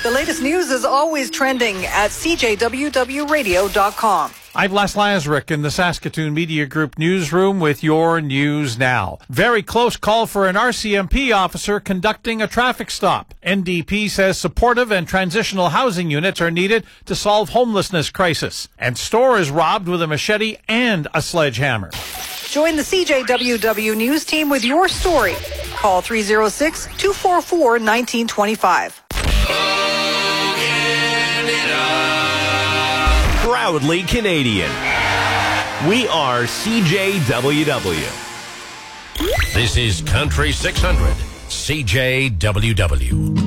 The latest news is always trending at CJWWRadio.com. I'm Les Lazaruk in the Saskatoon Media Group newsroom with your news now. Very close call for an RCMP officer conducting a traffic stop. NDP says supportive and transitional housing units are needed to solve homelessness crisis. And store is robbed with a machete and a sledgehammer. Join the CJWW News team with your story. Call 306-244-1925. Proudly Canadian. We are CJWW. This is Country 600, CJWW.